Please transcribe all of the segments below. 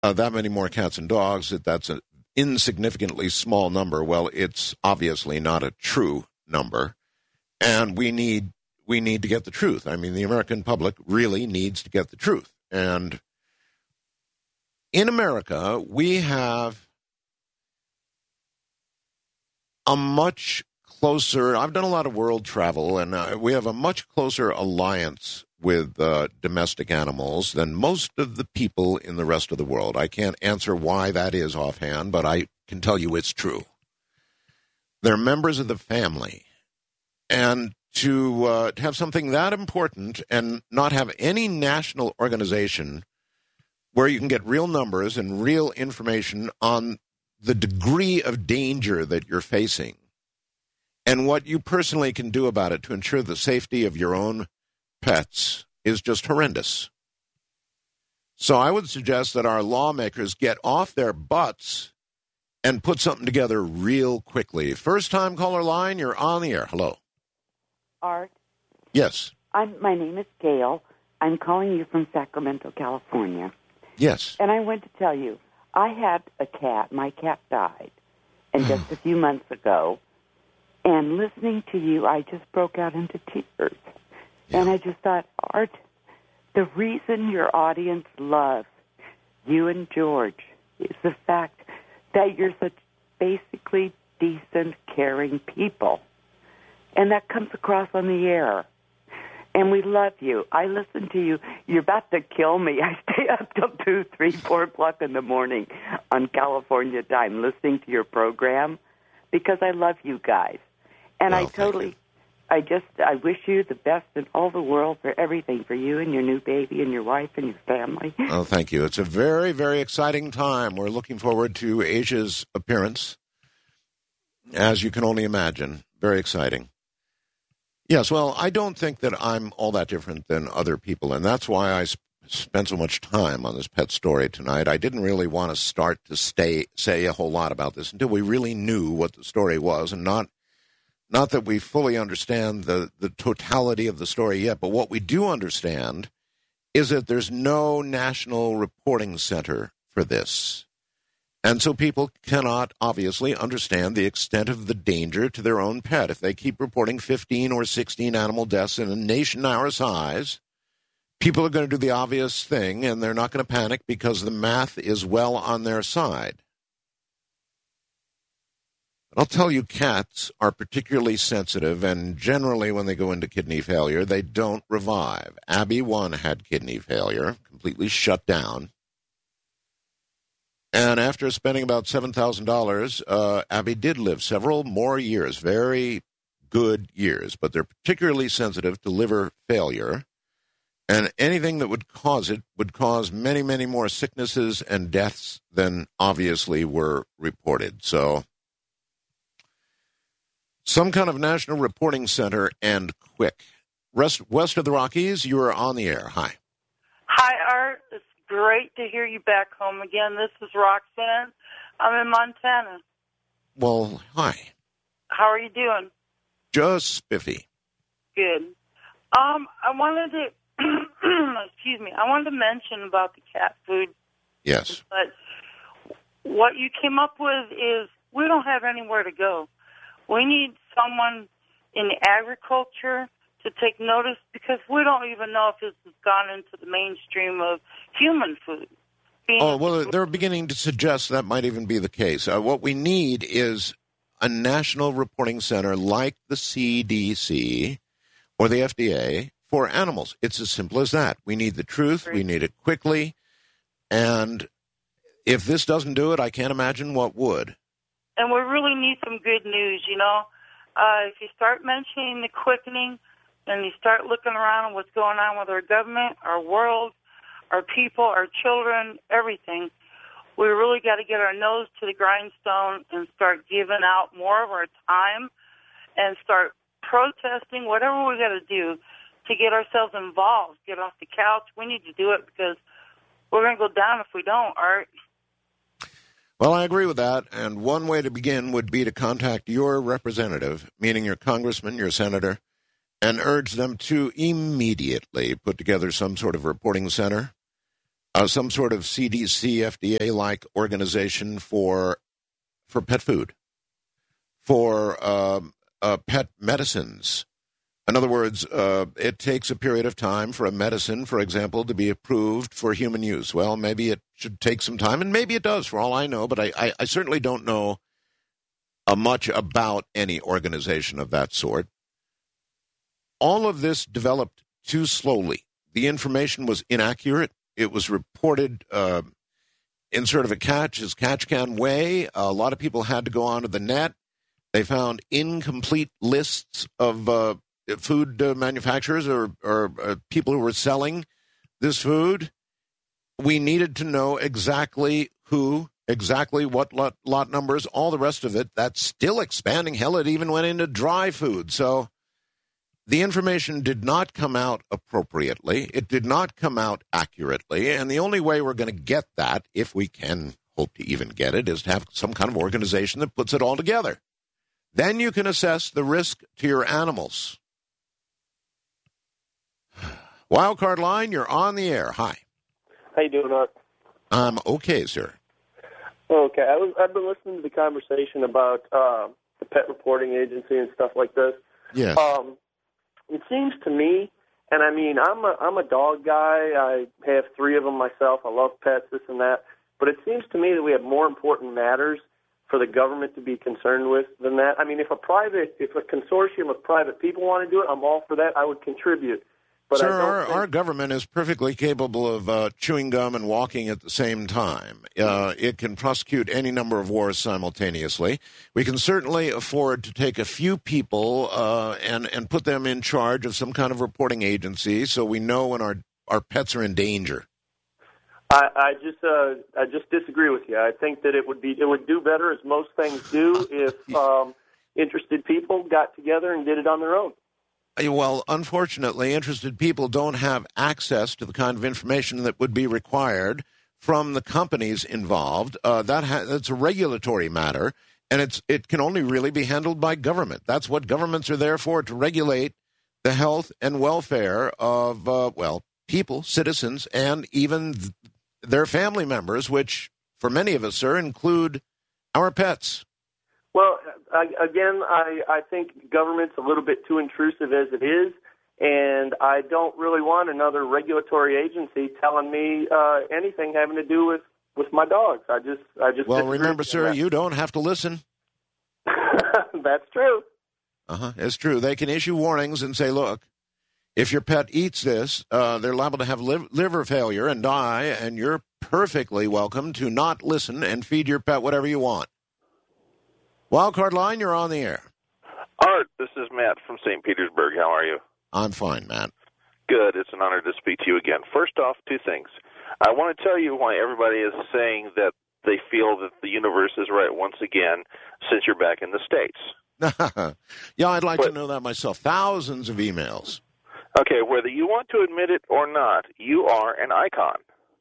that many more cats and dogs, that's an insignificantly small number. Well, it's obviously not a true number, and we need to get the truth. I mean, the American public really needs to get the truth. And in America, we have a much closer, I've done a lot of world travel, and we have a much closer alliance with domestic animals than most of the people in the rest of the world. I can't answer why that is offhand, but I can tell you it's true. They're members of the family. And to have something that important and not have any national organization where you can get real numbers and real information on the degree of danger that you're facing and what you personally can do about it to ensure the safety of your own pets is just horrendous. So I would suggest that our lawmakers get off their butts and put something together real quickly. First-time caller line, you're on the air. Hello. Art? Yes. My name is Gail. I'm calling you from Sacramento, California. Yes. And I want to tell you, I had a cat. My cat died, and just a few months ago. And listening to you, I just broke out into tears. Yeah. And I just thought, Art, the reason your audience loves you and George is the fact that you're such basically decent, caring people. And that comes across on the air. And we love you. I listen to you. You're about to kill me. I stay up till 2, 3, 4 o'clock in the morning on California time listening to your program because I love you guys. And well, I wish you the best in all the world for everything, for you and your new baby and your wife and your family. Oh, thank you. It's a very, very exciting time. We're looking forward to Asia's appearance, as you can only imagine. Very exciting. Yes, well, I don't think that I'm all that different than other people, and that's why I spent so much time on this pet story tonight. I didn't really want to start to say a whole lot about this until we really knew what the story was, and not that we fully understand the totality of the story yet, but what we do understand is that there's no national reporting center for this. And so people cannot obviously understand the extent of the danger to their own pet. If they keep reporting 15 or 16 animal deaths in a nation our size, people are going to do the obvious thing, and they're not going to panic because the math is well on their side. But I'll tell you, cats are particularly sensitive, and generally when they go into kidney failure, they don't revive. Abby 1 had kidney failure, completely shut down. And after spending about $7,000, Abby did live several more years, very good years, but they're particularly sensitive to liver failure. And anything that would cause it would cause many, many more sicknesses and deaths than obviously were reported. So some kind of national reporting center and quick. West of the Rockies, you are on the air. Hi. Hi, Art. It's great to hear you back home again. This is Roxanne. I'm in Montana. Well, hi. How are you doing? Just spiffy. Good. I wanted to, excuse me, I wanted to mention about the cat food. Yes. But what you came up with is we don't have anywhere to go. We need someone in agriculture to take notice because we don't even know if this has gone into the mainstream of human food. Well, they're beginning to suggest that might even be the case. What we need is a national reporting center like the CDC or the FDA for animals. It's as simple as that. We need the truth. We need it quickly. And if this doesn't do it, I can't imagine what would. And we really need some good news, you know. If you start mentioning the quickening and you start looking around at what's going on with our government, our world, our people, our children, everything, we really got to get our nose to the grindstone and start giving out more of our time and start protesting, whatever we got to do to get ourselves involved, get off the couch. We need to do it because we're going to go down if we don't, Art. Well, I agree with that, and one way to begin would be to contact your representative, meaning your congressman, your senator, and urge them to immediately put together some sort of reporting center. some sort of CDC, FDA-like organization for pet food, for pet medicines. In other words, it takes a period of time for a medicine, for example, to be approved for human use. Well, maybe it should take some time, and maybe it does, for all I know, but I certainly don't know much about any organization of that sort. All of this developed too slowly. The information was inaccurate. It was reported in sort of a catch-can way. A lot of people had to go onto the net. They found incomplete lists of food manufacturers or people who were selling this food. We needed to know exactly who, exactly what lot numbers, all the rest of it. That's still expanding. Hell, it even went into dry food. So the information did not come out appropriately. It did not come out accurately. And the only way we're going to get that, if we can hope to even get it, is to have some kind of organization that puts it all together. Then you can assess the risk to your animals. Wildcard Line, you're on the air. Hi. How you doing, Art? I'm okay, sir. Okay, I've been listening to the conversation about the pet reporting agency and stuff like this. Yes. It seems to me, and I mean, I'm a dog guy. I have 3 of them myself. I love pets, this and that. But it seems to me that we have more important matters for the government to be concerned with than that. I mean, if a consortium of private people want to do it, I'm all for that. I would contribute. But sir, our government is perfectly capable of chewing gum and walking at the same time. It can prosecute any number of wars simultaneously. We can certainly afford to take a few people and put them in charge of some kind of reporting agency so we know when our pets are in danger. I just disagree with you. I think that it would do better, as most things do, if interested people got together and did it on their own. Well, unfortunately, interested people don't have access to the kind of information that would be required from the companies involved. That's a regulatory matter, and it can only really be handled by government. That's what governments are there for, to regulate the health and welfare of, people, citizens, and even their family members, which, for many of us, sir, include our pets. Well, I think government's a little bit too intrusive as it is, and I don't really want another regulatory agency telling me anything having to do with my dogs. I just. Well, remember, sir, you don't have to listen. That's true. It's true. They can issue warnings and say, look, if your pet eats this, they're liable to have liver failure and die, and you're perfectly welcome to not listen and feed your pet whatever you want. Wildcard Line, you're on the air. Art, this is Matt from St. Petersburg. How are you? I'm fine, Matt. Good. It's an honor to speak to you again. First off, 2 things. I want to tell you why everybody is saying that they feel that the universe is right once again since you're back in the States. Yeah, I'd like to know that myself. Thousands of emails. Okay, whether you want to admit it or not, you are an icon.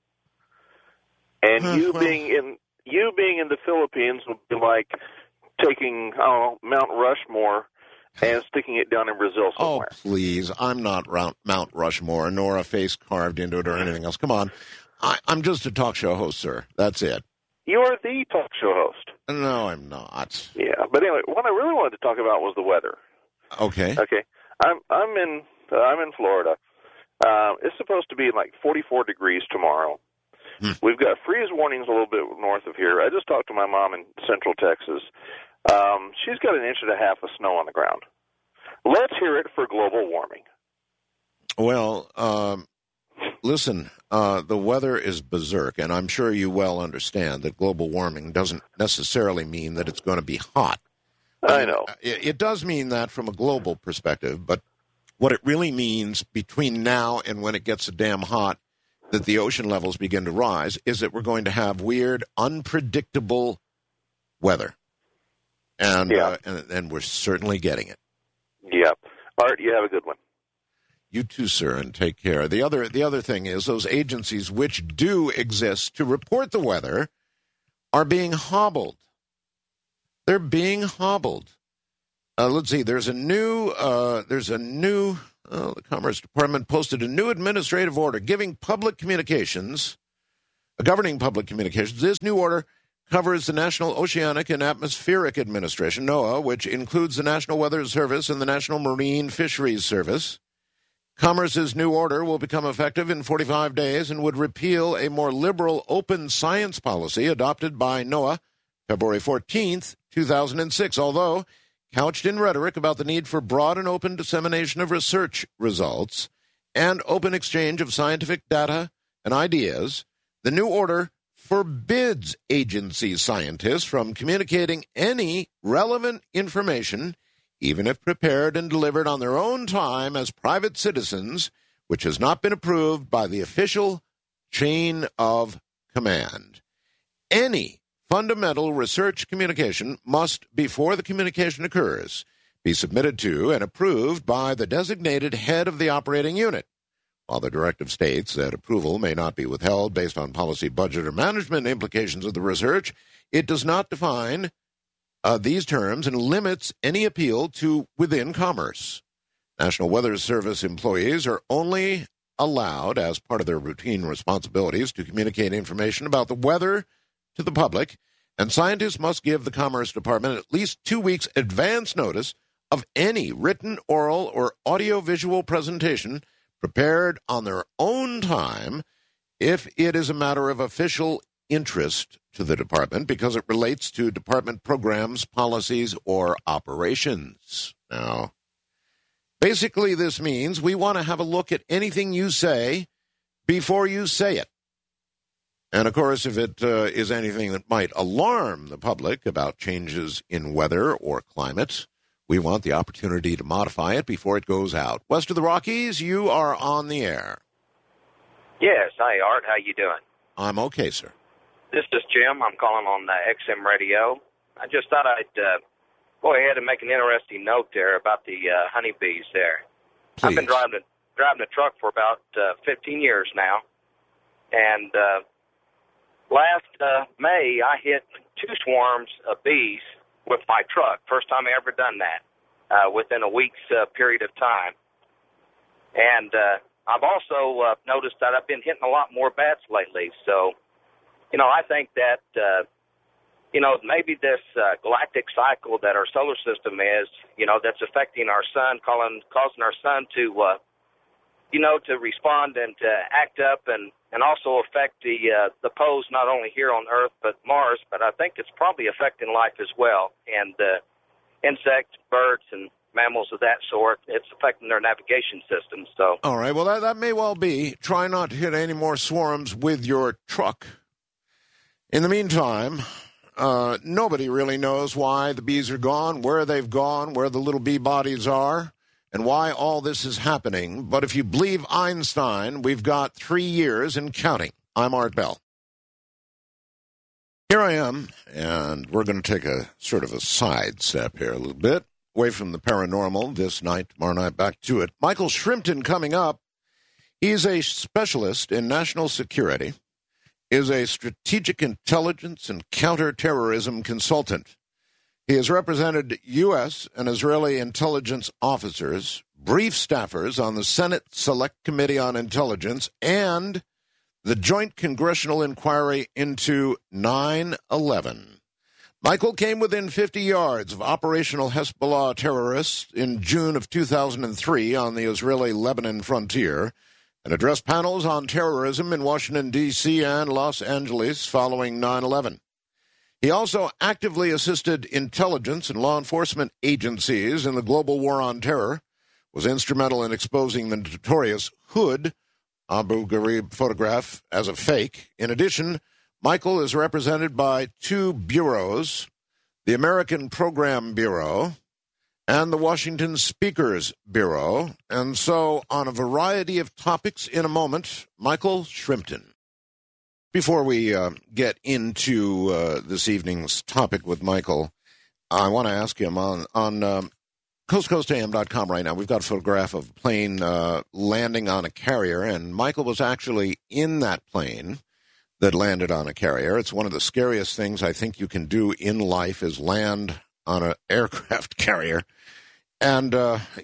And you being in the Philippines would be like taking Mount Rushmore and sticking it down in Brazil somewhere. Oh, please. I'm not Mount Rushmore, nor a face carved into it or anything else. Come on. I'm just a talk show host, sir. That's it. You are the talk show host. No, I'm not. Yeah, but anyway, what I really wanted to talk about was the weather. Okay. Okay. I'm in Florida. It's supposed to be like 44 degrees tomorrow. We've got freeze warnings a little bit north of here. I just talked to my mom in Central Texas. She's got 1.5 inches of snow on the ground. Let's hear it for global warming. Well, listen, the weather is berserk, and I'm sure you well understand that global warming doesn't necessarily mean that it's going to be hot. I know. It does mean that from a global perspective, but what it really means between now and when it gets so damn hot that the ocean levels begin to rise is that we're going to have weird, unpredictable weather. And we're certainly getting it. Yeah. Art, you have a good one. You too, sir, and take care. The other thing is those agencies which do exist to report the weather are being hobbled. They're being hobbled. Let's see. The Commerce Department posted a new administrative order giving public communications governing public communications. This new order covers the National Oceanic and Atmospheric Administration, NOAA, which includes the National Weather Service and the National Marine Fisheries Service. Commerce's new order will become effective in 45 days and would repeal a more liberal open science policy adopted by NOAA February 14th, 2006, although couched in rhetoric about the need for broad and open dissemination of research results and open exchange of scientific data and ideas. The new order forbids agency scientists from communicating any relevant information, even if prepared and delivered on their own time as private citizens, which has not been approved by the official chain of command. Any fundamental research communication must, before the communication occurs, be submitted to and approved by the designated head of the operating unit. While the directive states that approval may not be withheld based on policy, budget, or management implications of the research, it does not define these terms and limits any appeal to within commerce. National Weather Service employees are only allowed, as part of their routine responsibilities, to communicate information about the weather to the public, and scientists must give the Commerce Department at least 2 weeks advance notice of any written, oral, or audiovisual presentation prepared on their own time if it is a matter of official interest to the department because it relates to department programs, policies, or operations. Now, basically this means we want to have a look at anything you say before you say it. And, of course, if it is anything that might alarm the public about changes in weather or climate, we want the opportunity to modify it before it goes out. West of the Rockies, you are on the air. Yes. Hi, Art. How you doing? I'm okay, sir. This is Jim. I'm calling on XM Radio. I just thought I'd go ahead and make an interesting note there about the honeybees there. Please. I've been driving a truck for about 15 years now, and last May I hit 2 swarms of bees with my truck. First time I ever done that within a week's period of time. And I've also noticed that I've been hitting a lot more bats lately. So, I think that, maybe this galactic cycle that our solar system is, that's affecting our sun, causing our sun to, to respond and to act up and also affect the poles not only here on Earth but Mars, but I think it's probably affecting life as well, and insects, birds, and mammals of that sort. It's affecting their navigation systems. So, all right, well, that may well be. Try not to hit any more swarms with your truck. In the meantime, nobody really knows why the bees are gone, where they've gone, where the little bee bodies are, and why all this is happening. But if you believe Einstein, we've got 3 years and counting. I'm Art Bell. Here I am, and we're going to take a sort of a side step here a little bit, away from the paranormal this night, tomorrow night, back to it. Michael Shrimpton coming up. He's a specialist in national security, is a strategic intelligence and counterterrorism consultant. He has represented U.S. and Israeli intelligence officers, brief staffers on the Senate Select Committee on Intelligence, and the Joint Congressional Inquiry into 9/11. Michael came within 50 yards of operational Hezbollah terrorists in June of 2003 on the Israeli-Lebanon frontier and addressed panels on terrorism in Washington, D.C. and Los Angeles following 9/11. He also actively assisted intelligence and law enforcement agencies in the global war on terror, was instrumental in exposing the notorious Hood Abu Ghraib photograph as a fake. In addition, Michael is represented by 2 bureaus, the American Program Bureau and the Washington Speakers Bureau, and so on a variety of topics in a moment, Michael Shrimpton. Before we get into this evening's topic with Michael, I want to ask him on coastcoastam.com right now, we've got a photograph of a plane landing on a carrier, and Michael was actually in that plane that landed on a carrier. It's one of the scariest things I think you can do in life is land on an aircraft carrier. And,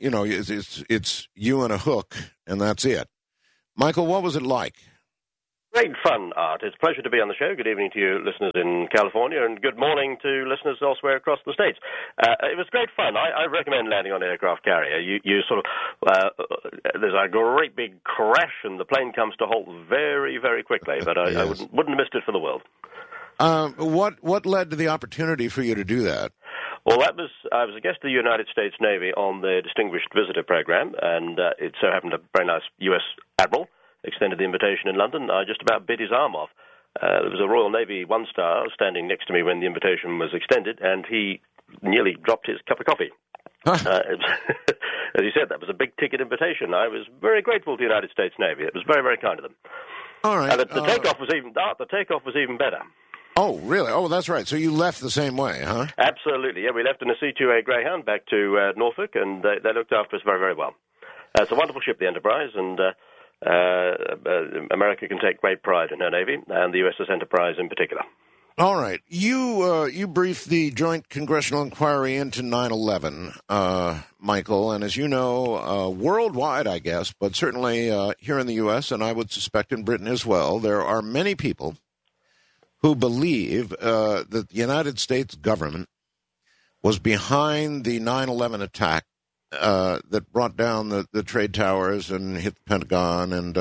it's you and a hook, and that's it. Michael, what was it like? Great fun, Art. It's a pleasure to be on the show. Good evening to you listeners in California, and good morning to listeners elsewhere across the states. It was great fun. I recommend landing on an aircraft carrier. You sort of, there's a great big crash, and the plane comes to halt very, very quickly, but I wouldn't have missed it for the world. What led to the opportunity for you to do that? Well, I was a guest of the United States Navy on the Distinguished Visitor Program, and it so happened a very nice U.S. Admiral extended the invitation in London. I just about bit his arm off. There was a Royal Navy one-star standing next to me when the invitation was extended, and he nearly dropped his cup of coffee. As he said, that was a big-ticket invitation. I was very grateful to the United States Navy. It was very, very kind of them. All right. The takeoff was even better. Oh, really? Oh, that's right. So you left the same way, huh? Absolutely. Yeah, we left in a C-2A Greyhound back to Norfolk, and they looked after us very, very well. It's a wonderful ship, the Enterprise, and America can take great pride in her Navy, and the USS Enterprise in particular. All right. You briefed the Joint Congressional Inquiry into 9/11, Michael, and as you know, worldwide, I guess, but certainly here in the U.S., and I would suspect in Britain as well, there are many people who believe that the United States government was behind the 9/11 attack that brought down the trade towers and hit the Pentagon and,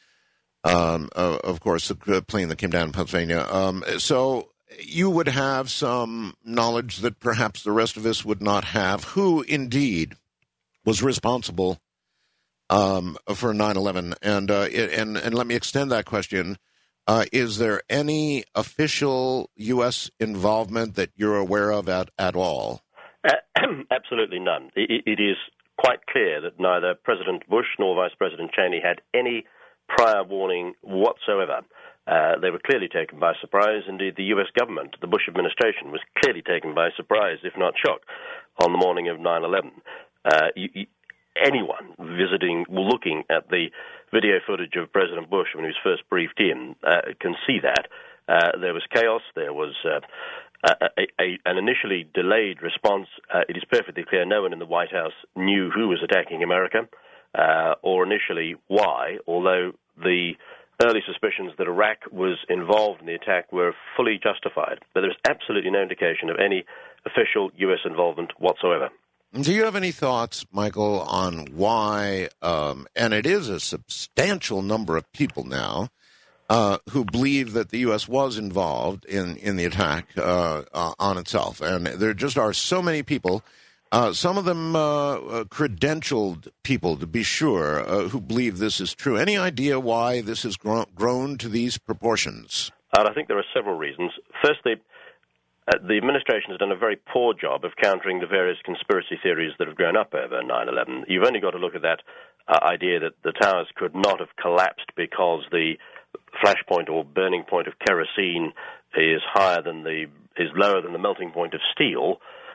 of course, the plane that came down in Pennsylvania. So you would have some knowledge that perhaps the rest of us would not have. Who, indeed, was responsible for 9/11? And let me extend that question. Is there any official U.S. involvement that you're aware of at all? Absolutely none. It is quite clear that neither President Bush nor Vice President Cheney had any prior warning whatsoever. They were clearly taken by surprise. Indeed, the U.S. government, the Bush administration, was clearly taken by surprise, if not shock, on the morning of 9/11. Anyone looking at the video footage of President Bush when he was first briefed in can see that. There was chaos. There was an initially delayed response. It is perfectly clear no one in the White House knew who was attacking America or initially why, although the early suspicions that Iraq was involved in the attack were fully justified. But there's absolutely no indication of any official U.S. involvement whatsoever. Do you have any thoughts, Michael, on why, and it is a substantial number of people now, who believe that the U.S. was involved in the attack on itself? And there just are so many people, some of them credentialed people, to be sure, who believe this is true. Any idea why this has grown to these proportions? I think there are several reasons. Firstly, the administration has done a very poor job of countering the various conspiracy theories that have grown up over 9/11. You've only got to look at that idea that the towers could not have collapsed because the flashpoint or burning point of kerosene is lower than the melting point of steel,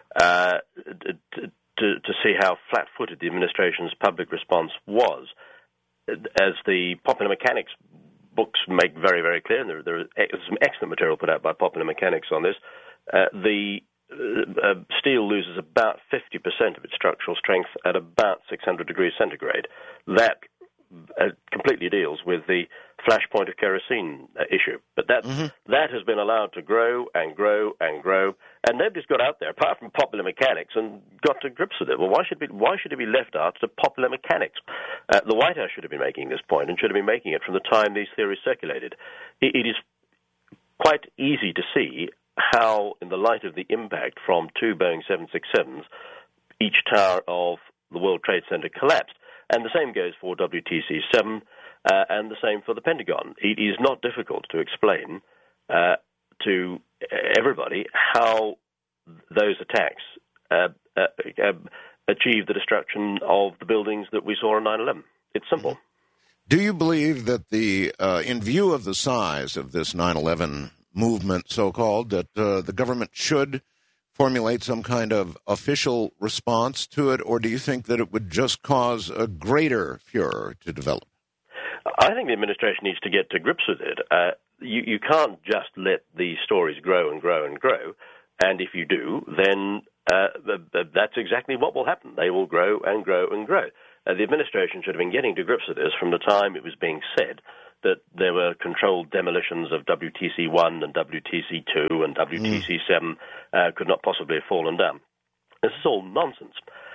to see how flat-footed the administration's public response was. As the Popular Mechanics books make very, very clear, and there is some excellent material put out by Popular Mechanics on this, the steel loses about 50% of its structural strength at about 600 degrees centigrade. That completely deals with the flashpoint of kerosene issue. But that has been allowed to grow and grow and grow, and nobody's got out there, apart from Popular Mechanics, and got to grips with it. Well, why should it be left out to Popular Mechanics? The White House should have been making this point, and should have been making it from the time these theories circulated. It is quite easy to see how, in the light of the impact from 2 Boeing 767s, each tower of the World Trade Center collapsed. And the same goes for WTC-7 and the same for the Pentagon. It is not difficult to explain to everybody how those attacks achieved the destruction of the buildings that we saw on 9/11. It's simple. Do you believe that in view of the size of this 9/11 movement, so-called, that the government should formulate some kind of official response to it, or do you think that it would just cause a greater furor to develop? I think the administration needs to get to grips with it. You can't just let these stories grow and grow and grow, and if you do, then that's exactly what will happen. They will grow and grow and grow. The administration should have been getting to grips with this from the time it was being said that there were controlled demolitions of WTC-1 and WTC-2 and WTC-7 could not possibly have fallen down. This is all nonsense.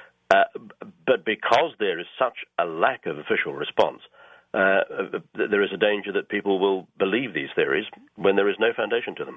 But because there is such a lack of official response, there is a danger that people will believe these theories when there is no foundation to them.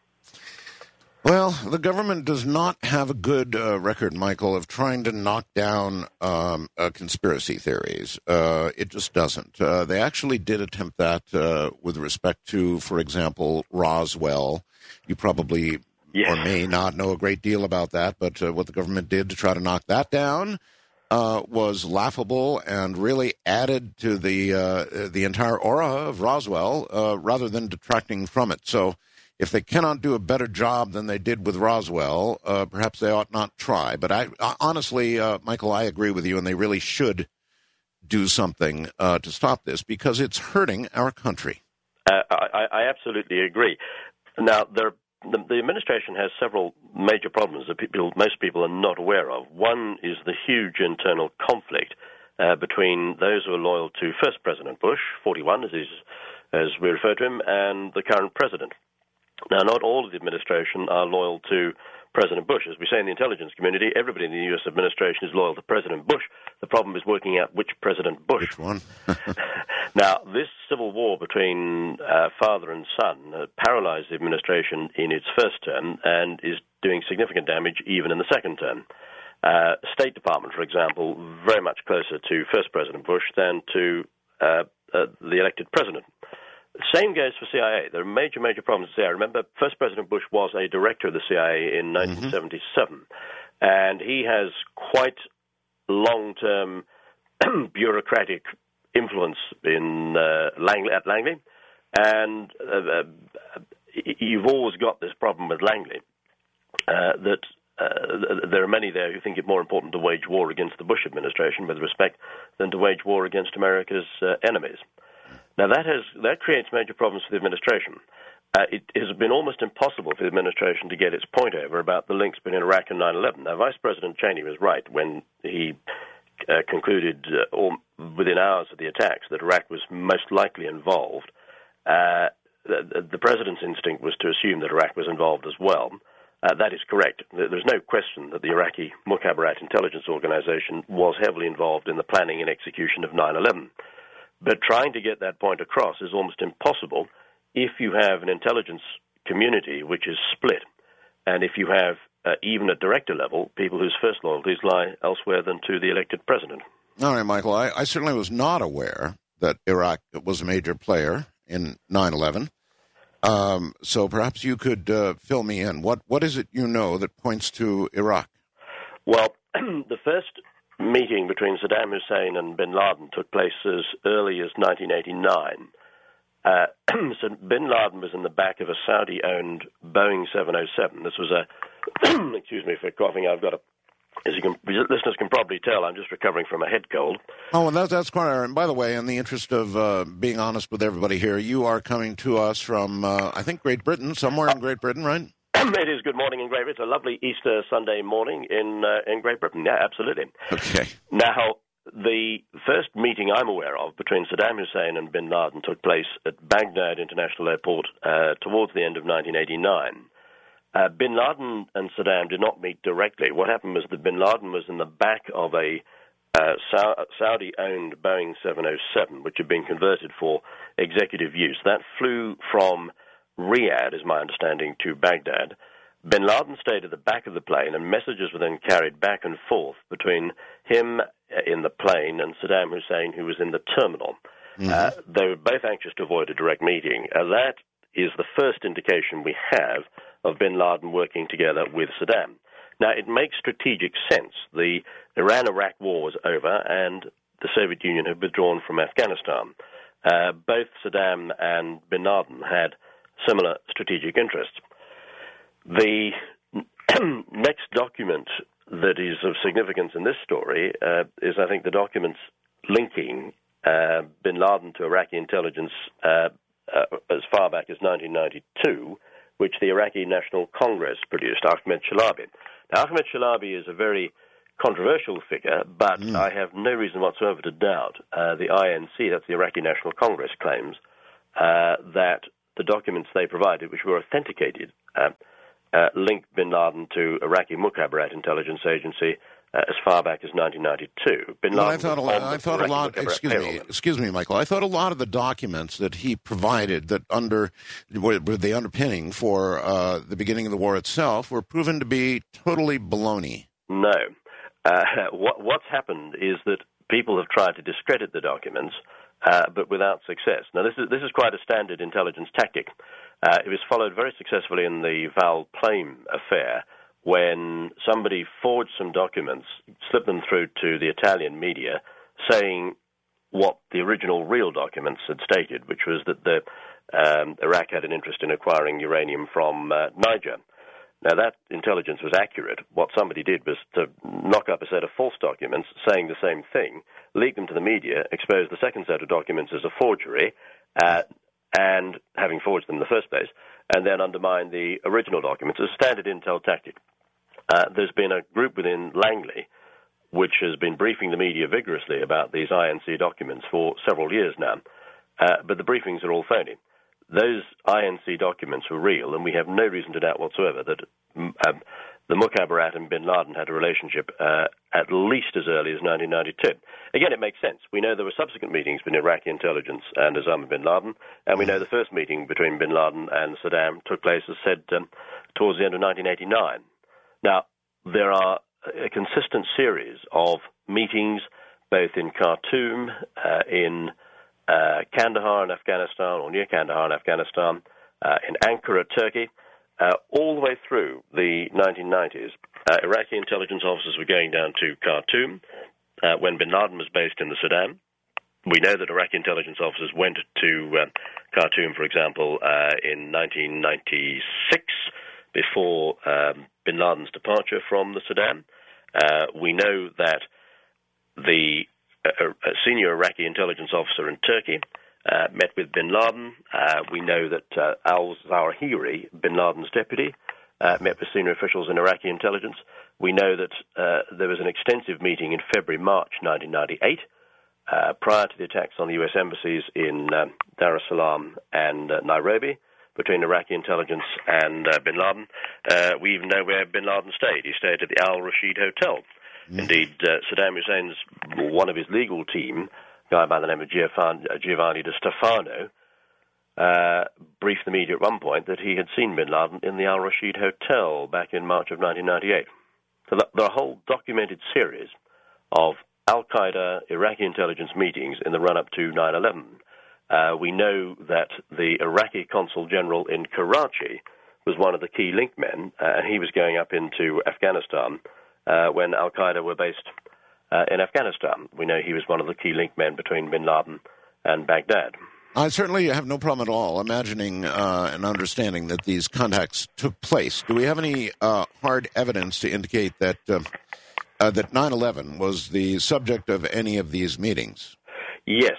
Well, the government does not have a good record, Michael, of trying to knock down conspiracy theories. It just doesn't. They actually did attempt that with respect to, for example, Roswell. You probably or may not know a great deal about that, but what the government did to try to knock that down was laughable and really added to the entire aura of Roswell rather than detracting from it. So if they cannot do a better job than they did with Roswell, perhaps they ought not try. But I honestly, Michael, I agree with you, and they really should do something to stop this because it's hurting our country. I absolutely agree. Now, the administration has several major problems that most people are not aware of. One is the huge internal conflict between those who are loyal to first President Bush, 41 as we refer to him, and the current president. Now, not all of the administration are loyal to President Bush. As we say in the intelligence community, everybody in the U.S. administration is loyal to President Bush. The problem is working out which President Bush. Which one? Now, this civil war between father and son paralyzed the administration in its first term and is doing significant damage even in the second term. State Department, for example, very much closer to first President Bush than to the elected president. Same goes for CIA. There are major problems with CIA. Remember, first President Bush was a director of the CIA in 1977, and he has quite long-term bureaucratic influence in at Langley, and you've always got this problem with Langley, that there are many there who think it more important to wage war against the Bush administration, with respect, than to wage war against America's enemies. Now, that creates major problems for the administration. It has been almost impossible for the administration to get its point over about the links between Iraq and 9/11. Now, Vice President Cheney was right when he concluded within hours of the attacks that Iraq was most likely involved. The president's instinct was to assume that Iraq was involved as well. That is correct. There's no question that the Iraqi Mukhabarat intelligence organization was heavily involved in the planning and execution of 9/11. But trying to get that point across is almost impossible if you have an intelligence community which is split, and if you have, even at director level, people whose first loyalties lie elsewhere than to the elected president. All right, Michael, I certainly was not aware that Iraq was a major player in 9/11. So perhaps you could fill me in. What is it you know that points to Iraq? Well, the first meeting between Saddam Hussein and bin Laden took place as early as 1989. So bin Laden was in the back of a Saudi-owned Boeing 707. This was a, excuse me for coughing, listeners can probably tell, I'm just recovering from a head cold. Oh, well, that's quite all right. And by the way, in the interest of being honest with everybody here, you are coming to us from, I think, Great Britain, somewhere in Great Britain, right? It is good morning in Great Britain. It's a lovely Easter Sunday morning in Great Britain. Yeah, absolutely. Okay. Now, the first meeting I'm aware of between Saddam Hussein and bin Laden took place at Baghdad International Airport towards the end of 1989. Bin Laden and Saddam did not meet directly. What happened was that bin Laden was in the back of a Saudi-owned Boeing 707, which had been converted for executive use. That flew from Riyadh, is my understanding, to Baghdad. Bin Laden stayed at the back of the plane, and messages were then carried back and forth between him in the plane and Saddam Hussein, who was in the terminal. Mm-hmm. They were both anxious to avoid a direct meeting. That is the first indication we have of bin Laden working together with Saddam. Now, it makes strategic sense. The Iran-Iraq war was over, and the Soviet Union had withdrawn from Afghanistan. Both Saddam and bin Laden had similar strategic interests. The next document that is of significance in this story is, I think, the documents linking bin Laden to Iraqi intelligence as far back as 1992, which the Iraqi National Congress produced, Ahmed Chalabi. Now, Ahmed Chalabi is a very controversial figure, but I have no reason whatsoever to doubt the INC, that's the Iraqi National Congress, claims that the documents they provided, which were authenticated, linked bin Laden to Iraqi Mukhabarat intelligence agency as far back as 1992. Bin Laden excuse me, Michael. I thought a lot of the documents that he provided that were the underpinning for the beginning of the war itself were proven to be totally baloney. No. What's happened is that people have tried to discredit the documents, but without success. Now, this is quite a standard intelligence tactic. It was followed very successfully in the Val Plame affair, when somebody forged some documents, slipped them through to the Italian media, saying what the original real documents had stated, which was that Iraq had an interest in acquiring uranium from Niger. Now, that intelligence was accurate. What somebody did was to knock up a set of false documents saying the same thing, leak them to the media, expose the second set of documents as a forgery, and having forged them in the first place, and then undermine the original documents as standard intel tactic. There's been a group within Langley which has been briefing the media vigorously about these INC documents for several years now, but the briefings are all phony. Those INC documents were real, and we have no reason to doubt whatsoever that the Mukhabarat and bin Laden had a relationship at least as early as 1992. Again, it makes sense. We know there were subsequent meetings between Iraqi intelligence and Osama bin Laden, and we know the first meeting between bin Laden and Saddam took place, as said, towards the end of 1989. Now, there are a consistent series of meetings, both in Khartoum, in Kandahar in Afghanistan, or near Kandahar in Afghanistan, in Ankara, Turkey, all the way through the 1990s. Iraqi intelligence officers were going down to Khartoum when bin Laden was based in the Sudan. We know that Iraqi intelligence officers went to Khartoum, for example, in 1996, before bin Laden's departure from the Sudan. We know that the senior Iraqi intelligence officer in Turkey met with bin Laden. We know that al-Zawahiri, bin Laden's deputy, met with senior officials in Iraqi intelligence. We know that there was an extensive meeting in February-March 1998, prior to the attacks on the U.S. embassies in Dar es Salaam and Nairobi, between Iraqi intelligence and bin Laden. We even know where bin Laden stayed. He stayed at the Al Rashid Hotel. Indeed, Saddam Hussein's, one of his legal team, a guy by the name of Giovanni Di Stefano, briefed the media at one point that he had seen bin Laden in the Al Rashid Hotel back in March of 1998. So there are a whole documented series of al-Qaeda Iraqi intelligence meetings in the run-up to 9/11. We know that the Iraqi consul general in Karachi was one of the key link men, and he was going up into Afghanistan when al-Qaeda were based in Afghanistan. We know he was one of the key link men between bin Laden and Baghdad. I certainly have no problem at all imagining and understanding that these contacts took place. Do we have any hard evidence to indicate that that 9/11 was the subject of any of these meetings? Yes.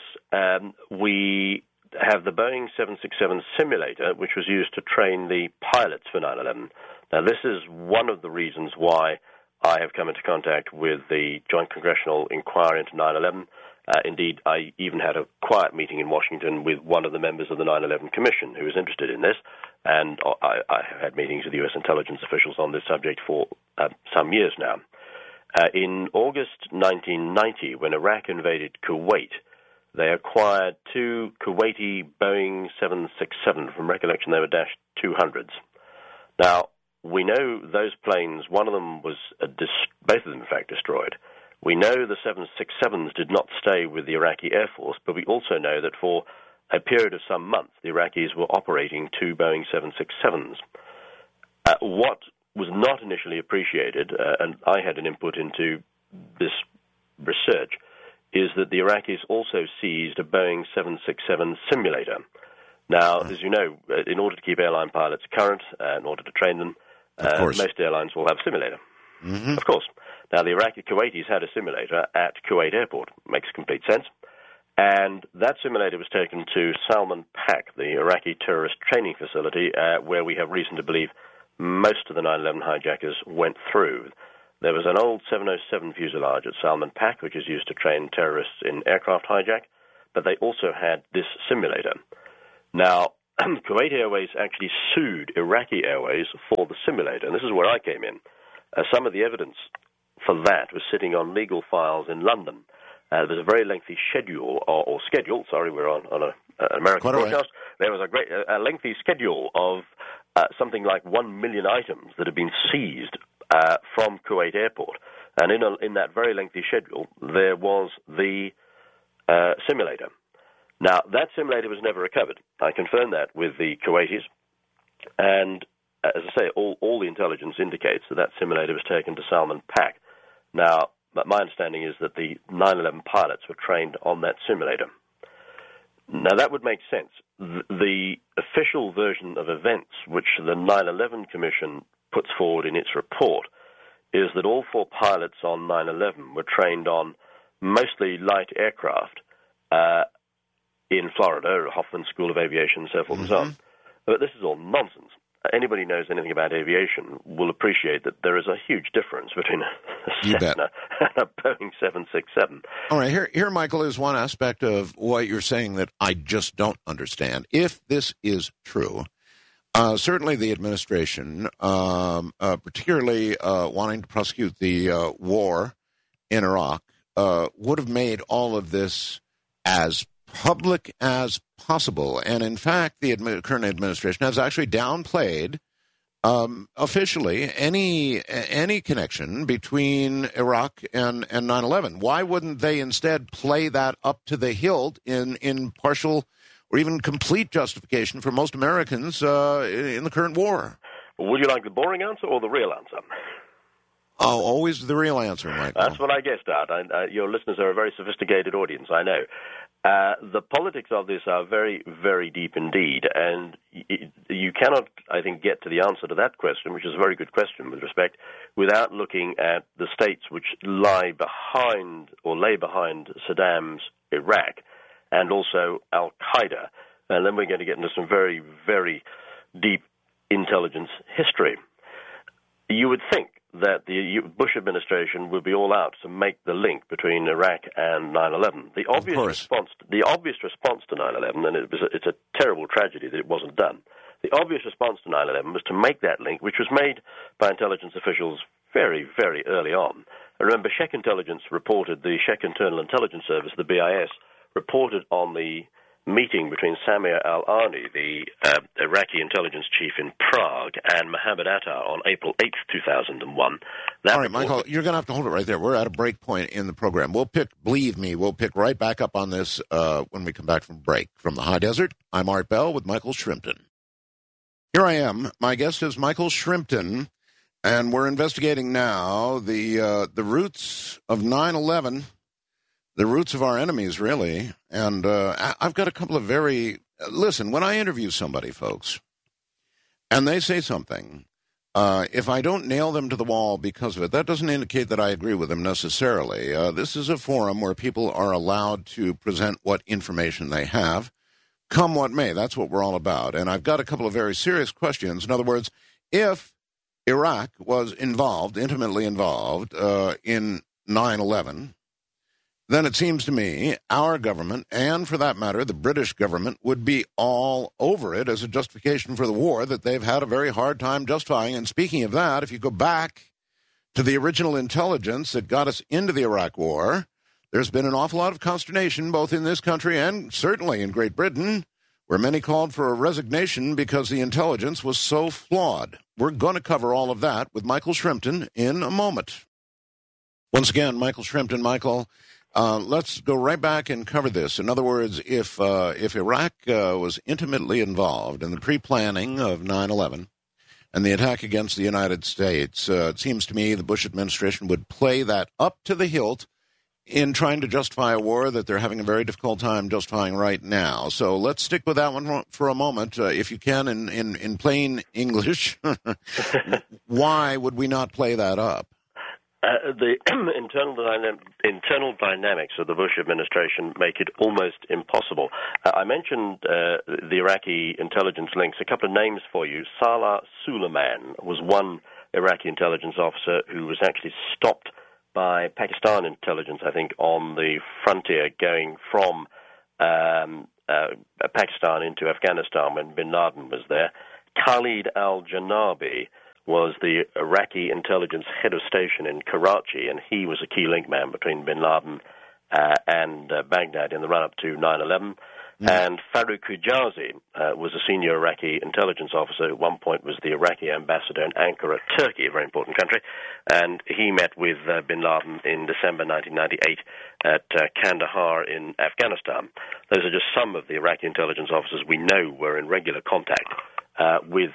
We have the Boeing 767 simulator, which was used to train the pilots for 9/11. Now, this is one of the reasons why I have come into contact with the Joint Congressional Inquiry into 9/11. Indeed, I even had a quiet meeting in Washington with one of the members of the 9/11 Commission who was interested in this, and I have had meetings with U.S. intelligence officials on this subject for some years now. In August 1990, when Iraq invaded Kuwait, they acquired two Kuwaiti Boeing 767. From recollection, they were Dash 200s. Now, we know those planes, one of them was, both of them, in fact, destroyed. We know the 767s did not stay with the Iraqi Air Force, but we also know that for a period of some months, the Iraqis were operating two Boeing 767s. What was not initially appreciated, and I had an input into this research, is that the Iraqis also seized a Boeing 767 simulator. Now, as you know, in order to keep airline pilots current, in order to train them, most airlines will have a simulator. Mm-hmm. Of course. Now, the Iraqi Kuwaitis had a simulator at Kuwait Airport. Makes complete sense. And that simulator was taken to Salman Pak, the Iraqi terrorist training facility, where we have reason to believe most of the 9/11 hijackers went through. There was an old 707 fuselage at Salman Pak, which is used to train terrorists in aircraft hijack, but they also had this simulator. Now, Kuwait Airways actually sued Iraqi Airways for the simulator, and this is where I came in. Some of the evidence for that was sitting on legal files in London. There was a very lengthy schedule, or schedule, sorry, we're on an American broadcast. There was a lengthy schedule of something like 1 million items that had been seized from Kuwait Airport. And in that very lengthy schedule, there was the simulator. Now, that simulator was never recovered. I confirmed that with the Kuwaitis. And, as I say, all the intelligence indicates that simulator was taken to Salman Pak. Now, my understanding is that the 9/11 pilots were trained on that simulator. Now, that would make sense. The official version of events, which the 9/11 Commission puts forward in its report, is that all 4 pilots on 9/11 were trained on mostly light aircraft in Florida, Hoffman School of Aviation, and so forth and so on. But this is all nonsense. Anybody who knows anything about aviation will appreciate that there is a huge difference between a Cessna and a Boeing 767. All right, here, Michael, is one aspect of what you're saying that I just don't understand. If this is true, certainly the administration, particularly wanting to prosecute the war in Iraq, would have made all of this as public as possible. And in fact, the current administration has actually downplayed officially any connection between Iraq and 9/11. Why wouldn't they instead play that up to the hilt in partial or even complete justification for most Americans in the current war? Would you like the boring answer or the real answer? Oh, always the real answer, Michael. That's what I guessed at. Your listeners are a very sophisticated audience, I know. The politics of this are very, very deep indeed, and you cannot, I think, get to the answer to that question, which is a very good question with respect, without looking at the states which lay behind Saddam's Iraq and also Al-Qaeda. And then we're going to get into some very, very deep intelligence history. You would think that the Bush administration would be all out to make the link between Iraq and 9/11. The obvious response to 9/11, and it's a terrible tragedy that it wasn't done. The obvious response to 9/11 was to make that link, which was made by intelligence officials very, very early on. I remember Sheikh Intelligence reported, the Sheikh Internal Intelligence Service, the BIS, reported on the meeting between Samir al-Ani, the Iraqi intelligence chief in Prague, and Mohammed Atta on April 8th, 2001. All right, Michael, you're going to have to hold it right there. We're at a break point in the program. Believe me, we'll pick right back up on this when we come back from break. From the high desert, I'm Art Bell with Michael Shrimpton. Here I am. My guest is Michael Shrimpton, and we're investigating now the roots of 9/11. The roots of our enemies, really. And I've got a couple of listen, when I interview somebody, folks, and they say something, if I don't nail them to the wall because of it, that doesn't indicate that I agree with them necessarily. This is a forum where people are allowed to present what information they have, come what may. That's what we're all about. And I've got a couple of very serious questions. In other words, if Iraq was intimately involved in 9/11, then it seems to me our government, and for that matter, the British government, would be all over it as a justification for the war that they've had a very hard time justifying. And speaking of that, if you go back to the original intelligence that got us into the Iraq War, there's been an awful lot of consternation both in this country and certainly in Great Britain, where many called for a resignation because the intelligence was so flawed. We're going to cover all of that with Michael Shrimpton in a moment. Once again, Michael Shrimpton. Michael, let's go right back and cover this. In other words, if Iraq was intimately involved in the pre-planning of 9/11 and the attack against the United States, it seems to me the Bush administration would play that up to the hilt in trying to justify a war that they're having a very difficult time justifying right now. So let's stick with that one for a moment, if you can, in plain English. Why would we not play that up? The internal dynamics of the Bush administration make it almost impossible. I mentioned the Iraqi intelligence links. A couple of names for you. Salah Suleiman was one Iraqi intelligence officer who was actually stopped by Pakistan intelligence, I think, on the frontier going from Pakistan into Afghanistan when bin Laden was there. Khalid al-Janabi was the Iraqi intelligence head of station in Karachi, and he was a key link man between bin Laden and Baghdad in the run-up to 9/11. And Farouk Hijazi was a senior Iraqi intelligence officer. At one point was the Iraqi ambassador in Ankara, Turkey, a very important country. And he met with bin Laden in December 1998 at Kandahar in Afghanistan. Those are just some of the Iraqi intelligence officers we know were in regular contact with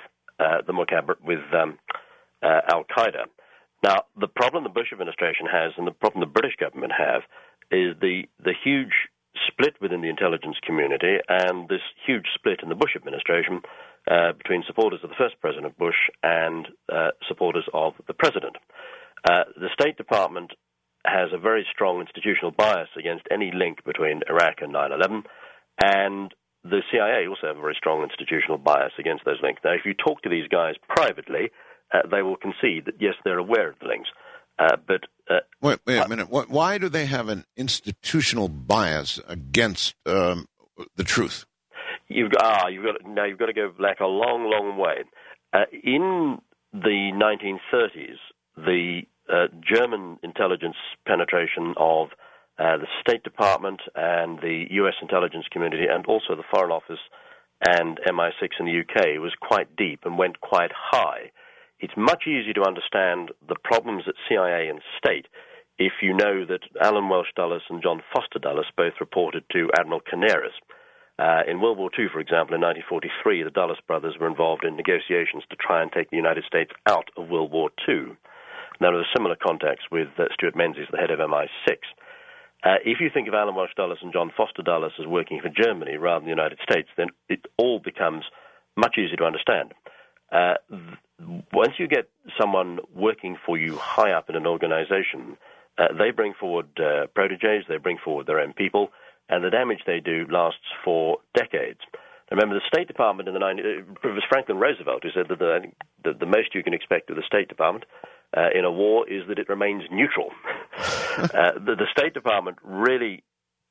Al-Qaeda. Now, the problem the Bush administration has and the problem the British government have is the huge split within the intelligence community and this huge split in the Bush administration between supporters of the first President Bush and supporters of the President. The State Department has a very strong institutional bias against any link between Iraq and 9/11, and the CIA also have a very strong institutional bias against those links. Now, if you talk to these guys privately, they will concede that, yes, they're aware of the links. Wait a minute. Why do they have an institutional bias against the truth? You've got to go back a long, long way. In the 1930s, the German intelligence penetration of the State Department and the U.S. intelligence community, and also the Foreign Office and MI6 in the UK, was quite deep and went quite high. It's much easier to understand the problems at CIA and State if you know that Alan Welsh Dulles and John Foster Dulles both reported to Admiral Canaris. In World War II, for example, in 1943, the Dulles brothers were involved in negotiations to try and take the United States out of World War II. Now, there were similar contacts with Stuart Menzies, the head of MI6. If you think of Alan Welsh Dulles and John Foster Dulles as working for Germany rather than the United States, then it all becomes much easier to understand. Once you get someone working for you high up in an organization, they bring forward proteges, they bring forward their own people, and the damage they do lasts for decades. Remember, the State Department in the 90s, it was Franklin Roosevelt who said that the most you can expect of the State Department in a war is that it remains neutral. The State Department really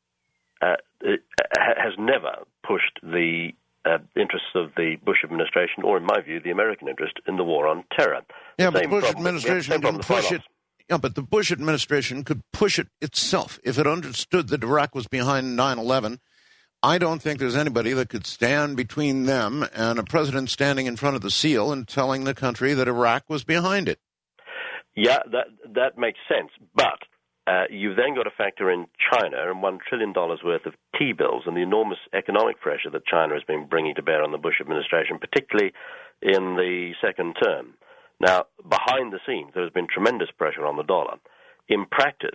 has never pushed the interests of the Bush administration, or in my view, the American interest in the war on terror. Yeah, but the Bush administration didn't push it. Yeah, but the Bush administration could push it itself if it understood that Iraq was behind 9/11. I don't think there's anybody that could stand between them and a president standing in front of the seal and telling the country that Iraq was behind it. Yeah, that makes sense. But you've then got to factor in China and $1 trillion worth of T-bills and the enormous economic pressure that China has been bringing to bear on the Bush administration, particularly in the second term. Now, behind the scenes, there has been tremendous pressure on the dollar. In practice,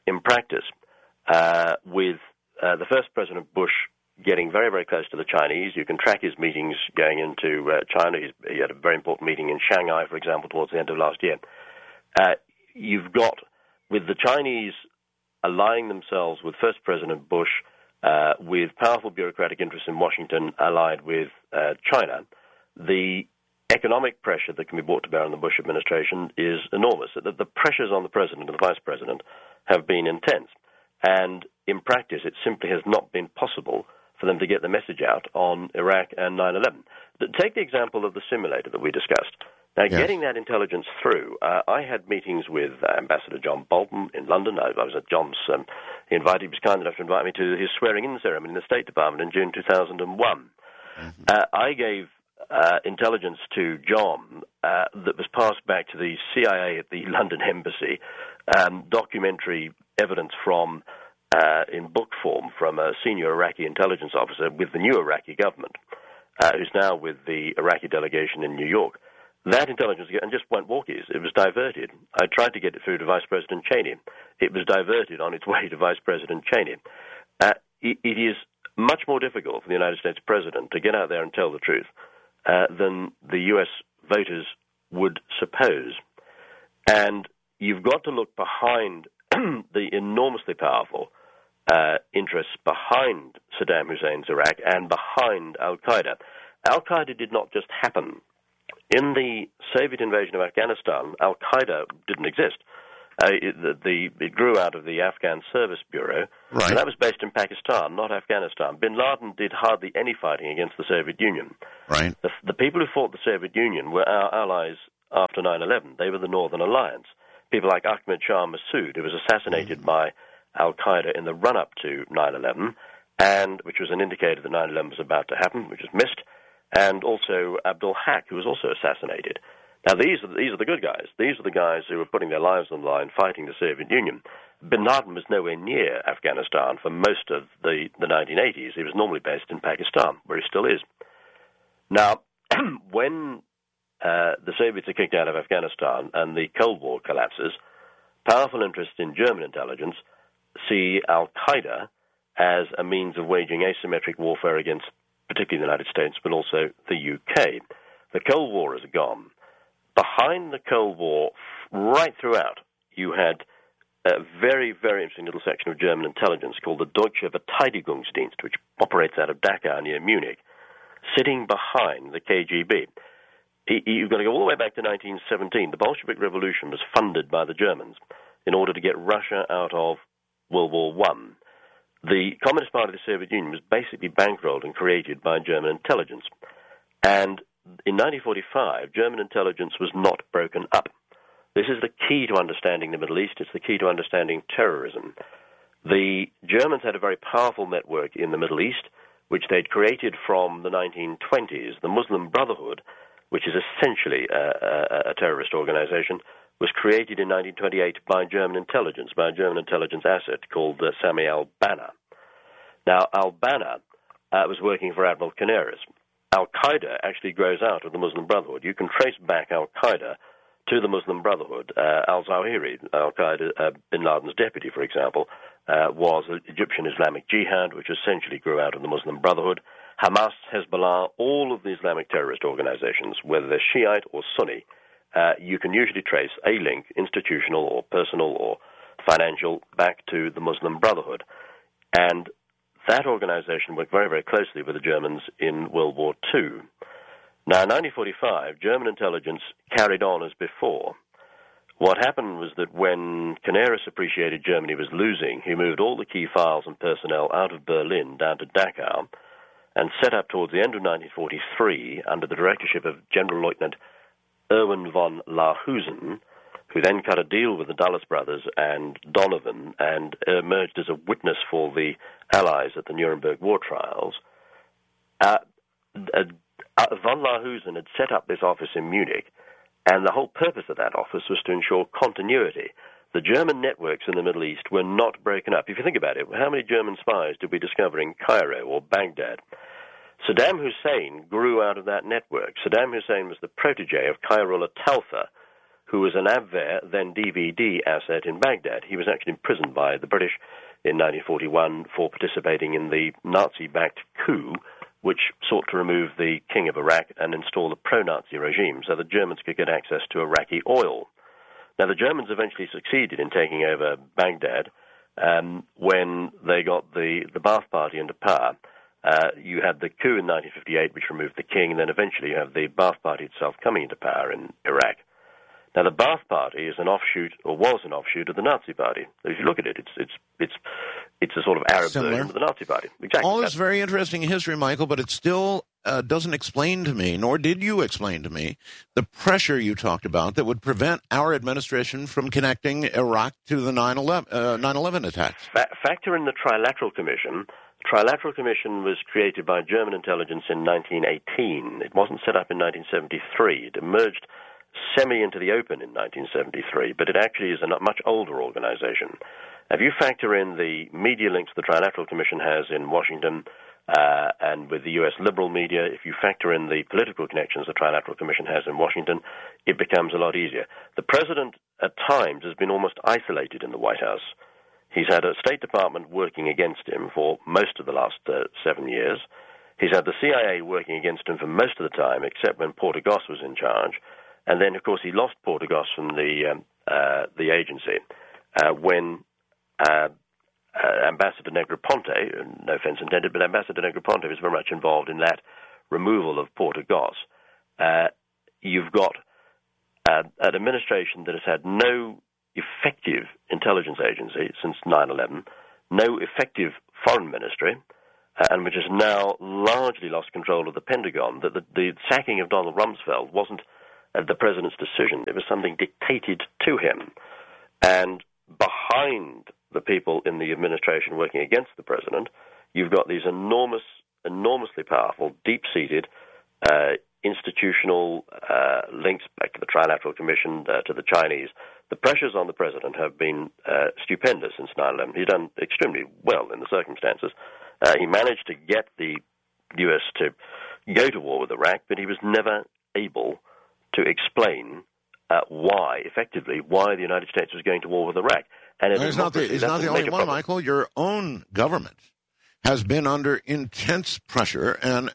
with the first President Bush getting very, very close to the Chinese, you can track his meetings going into China. He had a very important meeting in Shanghai, for example, towards the end of last year. You've got, with the Chinese allying themselves with first President Bush, with powerful bureaucratic interests in Washington allied with China, the economic pressure that can be brought to bear on the Bush administration is enormous. The pressures on the president and the vice president have been intense. And in practice, it simply has not been possible for them to get the message out on Iraq and 9/11. Take the example of the simulator that we discussed. Now, yes. Getting that intelligence through, I had meetings with Ambassador John Bolton in London. I was at John's, he was kind enough to invite me to his swearing-in ceremony in the State Department in June 2001. Mm-hmm. I gave intelligence to John that was passed back to the CIA at the London Embassy, documentary evidence from, in book form, from a senior Iraqi intelligence officer with the new Iraqi government, who's now with the Iraqi delegation in New York. That intelligence, and just went walkies. It was diverted. I tried to get it through to Vice President Cheney. It was diverted on its way to Vice President Cheney. It is much more difficult for the United States President to get out there and tell the truth than the U.S. voters would suppose. And you've got to look behind the enormously powerful interests behind Saddam Hussein's Iraq and behind Al-Qaeda. Al-Qaeda did not just happen. In the Soviet invasion of Afghanistan, Al-Qaeda didn't exist. It grew out of the Afghan Service Bureau, Right. and that was based in Pakistan, not Afghanistan. Bin Laden did hardly any fighting against the Soviet Union. Right. The people who fought the Soviet Union were our allies after 9/11. They were the Northern Alliance. People like Ahmed Shah Massoud, who was assassinated by al-Qaeda in the run-up to 9/11, and which was an indicator that 9/11 was about to happen, which was missed, and also Abdul Haq, who was also assassinated. Now, these are the good guys. These are the guys who were putting their lives on the line fighting the Soviet Union. Bin Laden was nowhere near Afghanistan for most of the 1980s. He was normally based in Pakistan, where he still is. Now, when the Soviets are kicked out of Afghanistan and the Cold War collapses, powerful interests in German intelligence see al-Qaeda as a means of waging asymmetric warfare against particularly the United States, but also the UK. The Cold War is gone. Behind the Cold War, right throughout, you had a very, very interesting little section of German intelligence called the Deutsche Verteidigungsdienst, which operates out of Dachau near Munich, sitting behind the KGB. You've got to go all the way back to 1917. The Bolshevik Revolution was funded by the Germans in order to get Russia out of World War I. The Communist Party of the Soviet Union was basically bankrolled and created by German intelligence. And in 1945, German intelligence was not broken up. This is the key to understanding the Middle East. It's the key to understanding terrorism. The Germans had a very powerful network in the Middle East, which they'd created from the 1920s. The Muslim Brotherhood, which is essentially a terrorist organization, was created in 1928 by German intelligence, by a German intelligence asset called Sami al-Banna. Now, al-Banna was working for Admiral Canaris. Al-Qaeda actually grows out of the Muslim Brotherhood. You can trace back al-Qaeda to the Muslim Brotherhood. Al-Zawahiri, al-Qaeda, bin Laden's deputy, for example, was the Egyptian Islamic Jihad, which essentially grew out of the Muslim Brotherhood. Hamas, Hezbollah, all of the Islamic terrorist organizations, whether they're Shiite or Sunni, you can usually trace a link, institutional or personal or financial, back to the Muslim Brotherhood. And that organization worked very, very closely with the Germans in World War II. Now, in 1945, German intelligence carried on as before. What happened was that when Canaris appreciated Germany was losing, he moved all the key files and personnel out of Berlin down to Dachau and set up towards the end of 1943, under the directorship of General Lieutenant Erwin von Lahusen, who then cut a deal with the Dulles brothers and Donovan and emerged as a witness for the Allies at the Nuremberg war trials. Von Lahusen had set up this office in Munich, and the whole purpose of that office was to ensure continuity. The German networks in the Middle East were not broken up. If you think about it, how many German spies did we discover in Cairo or Baghdad? Saddam Hussein grew out of that network. Saddam Hussein was the protege of Khairullah Talfa, who was an Abwehr, then DVD asset in Baghdad. He was actually imprisoned by the British in 1941 for participating in the Nazi-backed coup, which sought to remove the king of Iraq and install a pro-Nazi regime so the Germans could get access to Iraqi oil. Now, the Germans eventually succeeded in taking over Baghdad when they got the Ba'ath Party into power. You had the coup in 1958, which removed the king, and then eventually you have the Ba'ath Party itself coming into power in Iraq. Now, the Ba'ath Party is an offshoot, or was an offshoot, of the Nazi Party. If you look at it, it's a sort of Arab version of the Nazi Party. Exactly. All this very interesting history, Michael, but it still doesn't explain to me, nor did you explain to me, the pressure you talked about that would prevent our administration from connecting Iraq to the 9/11 attacks. Factor in the Trilateral Commission. The Trilateral Commission was created by German intelligence in 1918. It wasn't set up in 1973. It emerged semi into the open in 1973, but it actually is a much older organization. If you factor in the media links the Trilateral Commission has in Washington and with the U.S. liberal media, if you factor in the political connections the Trilateral Commission has in Washington, it becomes a lot easier. The president at times has been almost isolated in the White House. He's had a State Department working against him for most of the last 7 years. He's had the CIA working against him for most of the time, except when Portagos was in charge. And then, of course, he lost Portagos from the agency when Ambassador Negroponte, no offense intended, but Ambassador Negroponte was very much involved in that removal of Portagos. You've got an administration that has had no effective intelligence agency since 9/11, no effective foreign ministry, and which has now largely lost control of the Pentagon. That the sacking of Donald Rumsfeld wasn't the president's decision. It was something dictated to him. And behind the people in the administration working against the president, you've got these enormously powerful, deep-seated institutional links back to the Trilateral Commission, to the Chinese. The pressures on the president have been stupendous since 9/11. He's done extremely well in the circumstances. He managed to get the U.S. to go to war with Iraq, but he was never able to explain why the United States was going to war with Iraq. And he's not the only one, Michael. Your own government has been under intense pressure and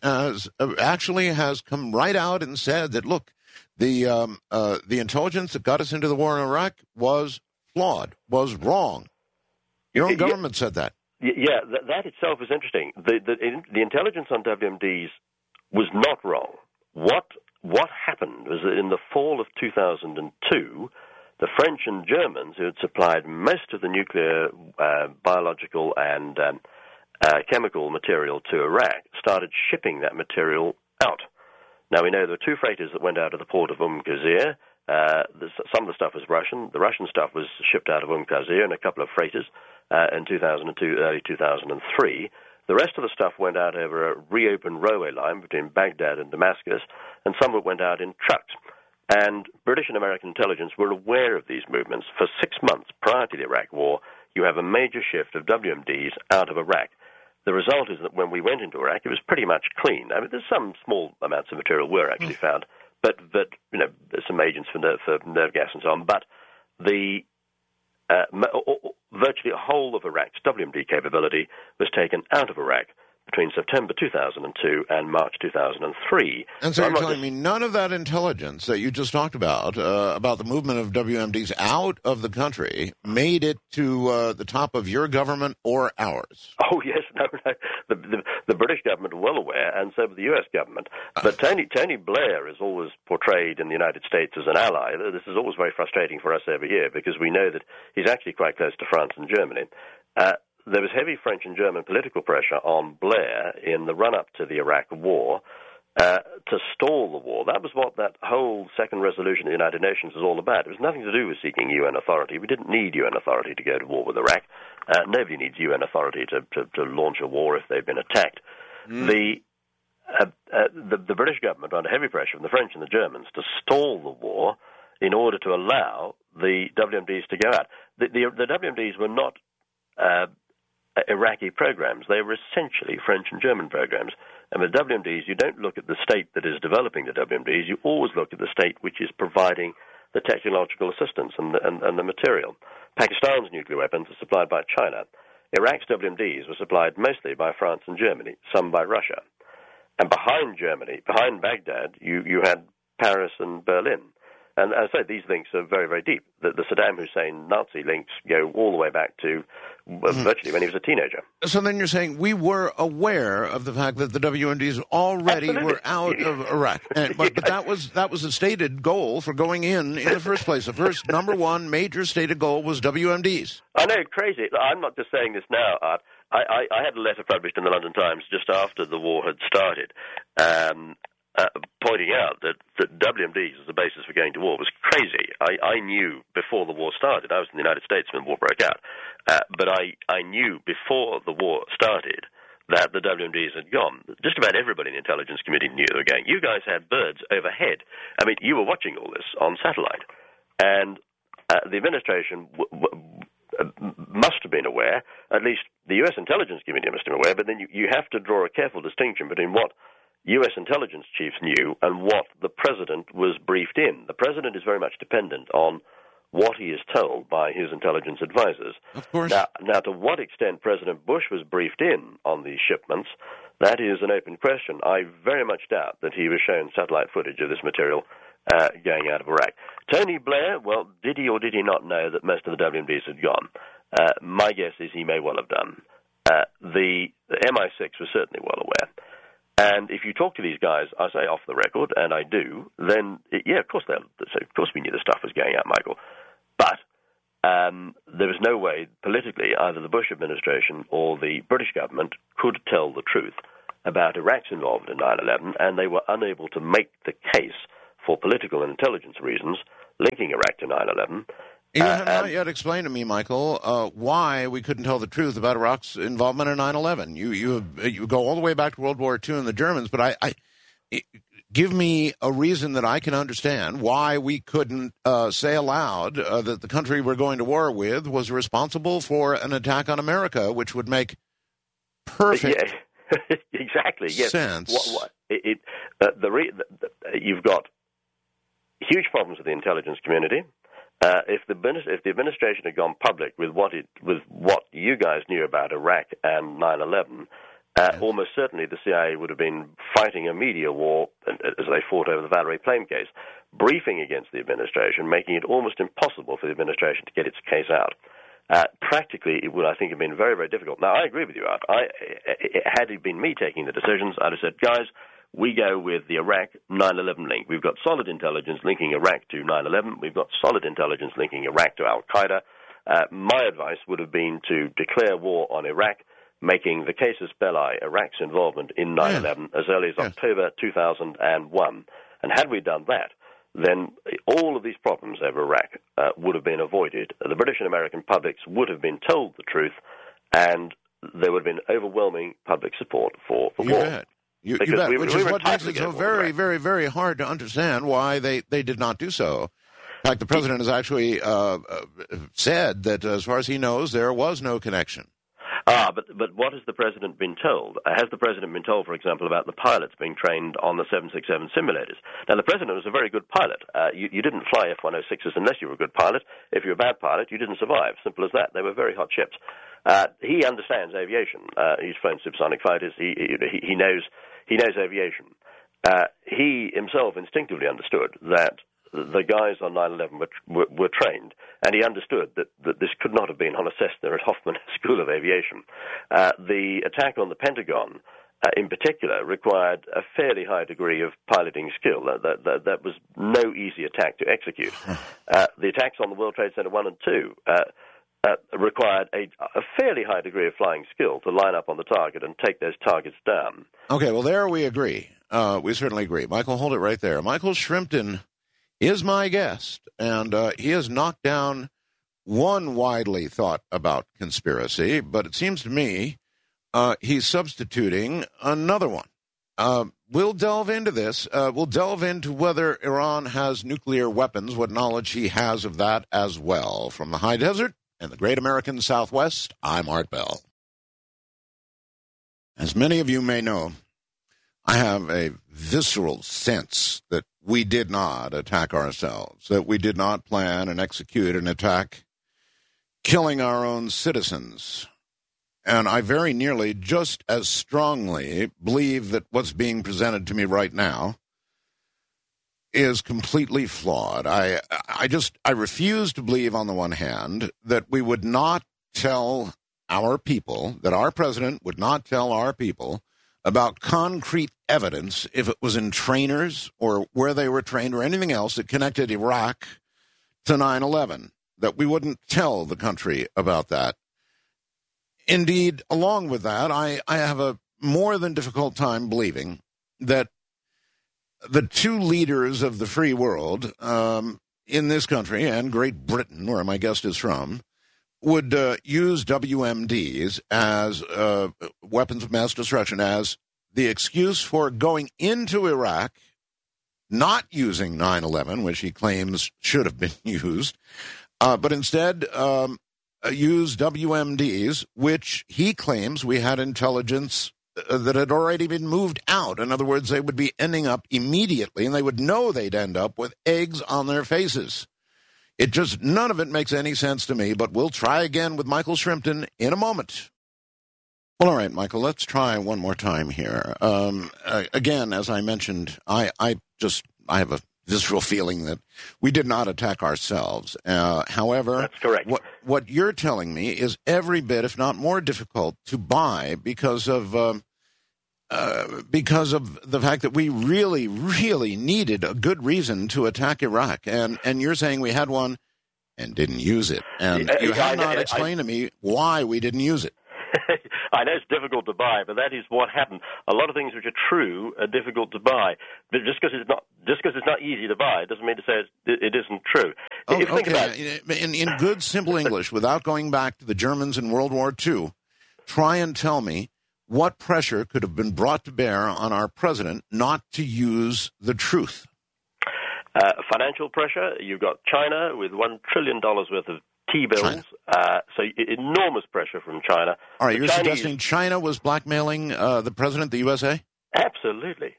has come right out and said that, look, the intelligence that got us into the war in Iraq was flawed, was wrong. Your own government said that. Yeah, that itself is interesting. The intelligence on WMDs was not wrong. What happened was that in the fall of 2002, the French and Germans, who had supplied most of the nuclear, biological, and chemical material to Iraq, started shipping that material out. Now, we know there were two freighters that went out of the port of Qasir. Some of the stuff was Russian. The Russian stuff was shipped out of Qasir in a couple of freighters in 2002, early 2003. The rest of the stuff went out over a reopened railway line between Baghdad and Damascus, and some of it went out in trucks. And British and American intelligence were aware of these movements. For 6 months prior to the Iraq War, you have a major shift of WMDs out of Iraq. The result is that when we went into Iraq, it was pretty much clean. I mean, there's some small amounts of material were actually found, but there's some agents for nerve gas and so on. But the virtually a whole of Iraq's WMD capability was taken out of Iraq between September 2002 and March 2003. And so you're telling me none of that intelligence that you just talked about the movement of WMDs out of the country, made it to the top of your government or ours? Oh, yes. No. The British government are well aware, and so was the U.S. government. But Tony Blair is always portrayed in the United States as an ally. This is always very frustrating for us over here, because we know that he's actually quite close to France and Germany. There was heavy French and German political pressure on Blair in the run-up to the Iraq War to stall the war. That was what that whole second resolution of the United Nations was all about. It was nothing to do with seeking UN authority. We didn't need UN authority to go to war with Iraq. Nobody needs UN authority to launch a war if they've been attacked. The British government, under heavy pressure from the French and the Germans, to stall the war in order to allow the WMDs to go out. The WMDs were not Iraqi programs. They were essentially French and German programs. And with WMDs, you don't look at the state that is developing the WMDs. You always look at the state which is providing the technological assistance and the material. Pakistan's nuclear weapons are supplied by China. Iraq's WMDs were supplied mostly by France and Germany, some by Russia. And behind Germany, behind Baghdad, you had Paris and Berlin. And as I say, these links are very, very deep. The Saddam Hussein Nazi links go all the way back to virtually when he was a teenager. So then you're saying we were aware of the fact that the WMDs already were out of Iraq. But that was a stated goal for going in the first place. The first number one major stated goal was WMDs. I know, crazy. I'm not just saying this now, Art. I had a letter published in the London Times just after the war had started, pointing out that WMDs as the basis for going to war was crazy. I knew before the war started. I was in the United States when the war broke out. But I knew before the war started that the WMDs had gone. Just about everybody in the intelligence community knew they were going. You guys had birds overhead. I mean, you were watching all this on satellite. And the administration must have been aware, at least the U.S. intelligence community must have been aware, but then you have to draw a careful distinction between what U.S. intelligence chiefs knew and what the president was briefed in. The president is very much dependent on what he is told by his intelligence advisors. Of course. Now, to what extent President Bush was briefed in on these shipments, that is an open question. I very much doubt that he was shown satellite footage of this material going out of Iraq. Tony Blair, well, did he or did he not know that most of the WMDs had gone? My guess is he may well have done. The MI6 was certainly well aware. And if you talk to these guys, I say off the record, and I do, then, of course we knew the stuff was going out, Michael. But there was no way politically either the Bush administration or the British government could tell the truth about Iraq's involvement in 9/11, and they were unable to make the case for political and intelligence reasons linking Iraq to 9/11. You have not yet explained to me, Michael, why we couldn't tell the truth about Iraq's involvement in 9/11. You go all the way back to World War II and the Germans, but give me a reason that I can understand why we couldn't say aloud that the country we're going to war with was responsible for an attack on America, which would make perfect exactly yes. sense. You've got huge problems with the intelligence community. If the administration had gone public with what you guys knew about Iraq and 9/11, almost certainly the CIA would have been fighting a media war as they fought over the Valerie Plame case, briefing against the administration, making it almost impossible for the administration to get its case out. Practically, it would, I think, have been very, very difficult. Now, I agree with you, Art. Had it been me taking the decisions, I'd have said, guys, we go with the Iraq 9/11 link. We've got solid intelligence linking Iraq to 9/11. We've got solid intelligence linking Iraq to al-Qaeda. My advice would have been to declare war on Iraq, making the casus belli Iraq's involvement in 9/11 as early as October 2001. And had we done that, then all of these problems over Iraq would have been avoided. The British and American publics would have been told the truth, and there would have been overwhelming public support for war. You bet, which is what makes it so very, very, very hard to understand why they did not do so. In fact, the president has actually said that, as far as he knows, there was no connection. But what has the president been told? Has the president been told, for example, about the pilots being trained on the 767 simulators? Now, the president was a very good pilot. You didn't fly F-106s unless you were a good pilot. If you're a bad pilot, you didn't survive. Simple as that. They were very hot ships. He understands aviation. He's flown supersonic fighters. He knows aviation. He himself instinctively understood that the guys on 9/11 were trained, and he understood that this could not have been on a Cessna at Hoffman School of Aviation. The attack on the Pentagon, in particular, required a fairly high degree of piloting skill. That was no easy attack to execute. The attacks on the World Trade Center 1 and 2 required a fairly high degree of flying skill to line up on the target and take those targets down. Okay, well, there we agree. We certainly agree. Michael, hold it right there. Michael Shrimpton is my guest, and he has knocked down one widely thought about conspiracy, but it seems to me he's substituting another one. We'll delve into this. We'll delve into whether Iran has nuclear weapons, what knowledge he has of that as well. From the high desert and the great American Southwest, I'm Art Bell. As many of you may know, I have a visceral sense that we did not attack ourselves, that we did not plan and execute an attack killing our own citizens. And I very nearly just as strongly believe that what's being presented to me right now is completely flawed. I refuse to believe, on the one hand, that we would not tell our people, that our president would not tell our people about concrete evidence, if it was in trainers or where they were trained or anything else that connected Iraq to 9/11, that we wouldn't tell the country about that. Indeed, along with that, I have a more than difficult time believing that the two leaders of the free world in this country and Great Britain, where my guest is from, would use WMDs as weapons of mass destruction as the excuse for going into Iraq, not using 9/11, which he claims should have been used, but instead use WMDs, which he claims we had intelligence that had already been moved out. In other words, they would be ending up immediately, and they would know they'd end up with eggs on their faces. None of it makes any sense to me, but we'll try again with Michael Shrimpton in a moment. Well, all right, Michael, let's try one more time here. Again, as I mentioned, I have a visceral feeling that we did not attack ourselves. However, that's correct. What you're telling me is every bit, if not more, difficult to buy because of the fact that we really, really needed a good reason to attack Iraq. And you're saying we had one, and didn't use it. And you have not explained to me why we didn't use it. I know it's difficult to buy, but that is what happened. A lot of things which are true are difficult to buy. But just because it's not easy to buy doesn't mean to say it isn't true. In good, simple English, without going back to the Germans in World War II, try and tell me what pressure could have been brought to bear on our president not to use the truth. Financial pressure. You've got China with $1 trillion worth of T-bills, so enormous pressure from China. All right, you're suggesting China was blackmailing the president of the USA? Absolutely.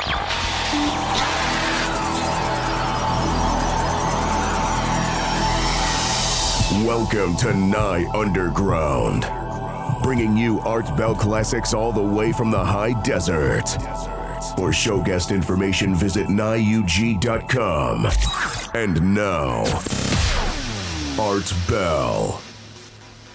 Welcome to Nye Underground, bringing you Art Bell classics all the way from the high desert. For show guest information, visit NyeUG.com. And now, Art Bell.